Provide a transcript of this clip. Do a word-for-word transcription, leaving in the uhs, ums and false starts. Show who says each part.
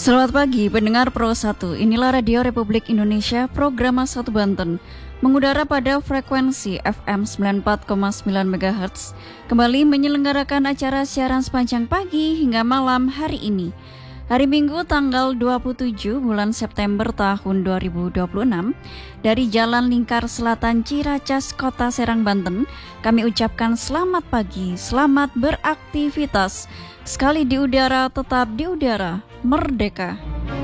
Speaker 1: Selamat pagi pendengar Pro satu, inilah Radio Republik Indonesia program satu Banten, mengudara pada frekuensi F M sembilan puluh empat koma sembilan megahertz, kembali menyelenggarakan acara siaran sepanjang pagi hingga malam hari ini. Hari Minggu tanggal dua puluh tujuh bulan September tahun dua ribu dua puluh enam, dari Jalan Lingkar Selatan Ciracas, Kota Serang, Banten, kami ucapkan selamat pagi, selamat beraktivitas. Sekali di udara, tetap di udara, merdeka.